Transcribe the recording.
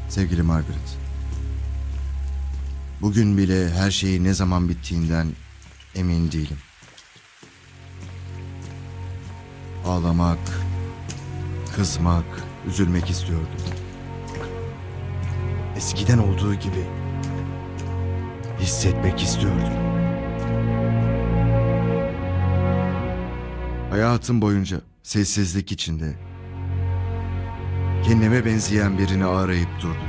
Sevgili Margaret, bugün bile her şeyi ne zaman bittiğinden emin değilim. Ağlamak, kızmak, üzülmek istiyordum. Eskiden olduğu gibi hissetmek istiyordum. Hayatım boyunca sessizlik içinde kendime benzeyen birini arayıp durdum.